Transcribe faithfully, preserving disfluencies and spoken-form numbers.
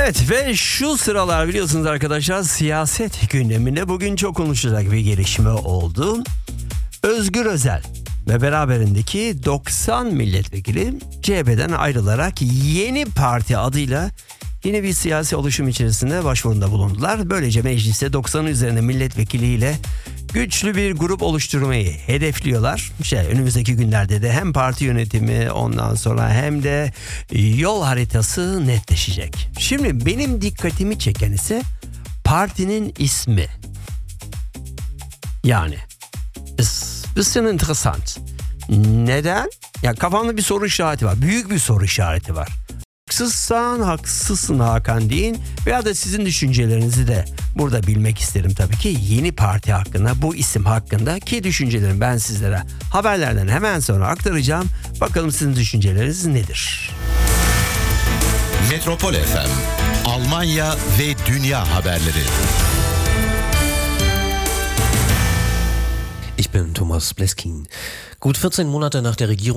Evet ve şu sıralar biliyorsunuz arkadaşlar siyaset gündeminde bugün çok konuşulacak bir gelişme oldu. Özgür Özel ve beraberindeki doksan milletvekili C H P'den ayrılarak Yeni Parti adıyla yeni bir siyasi oluşum içerisinde başvurunda bulundular. Böylece mecliste doksanın üzerinde milletvekiliyle güçlü bir grup oluşturmayı hedefliyorlar. Şey, önümüzdeki günlerde de hem parti yönetimi ondan sonra hem de yol haritası netleşecek. Şimdi benim dikkatimi çeken ise partinin ismi. Yani bisschen interessant. Neden? Ya kafamda bir soru işareti var. Büyük bir soru işareti var. Haksızsan haksızsın Hakan deyin veya da sizin düşüncelerinizi de burada bilmek isterim tabii ki. Yeni Parti hakkında, bu isim hakkında ki düşüncelerimi ben sizlere haberlerden hemen sonra aktaracağım. Bakalım sizin düşünceleriniz nedir? Metropol F M, Almanya ve Dünya haberleri. Ich bin Thomas Bleskin. Gut vierzehn Monate nach der Regierung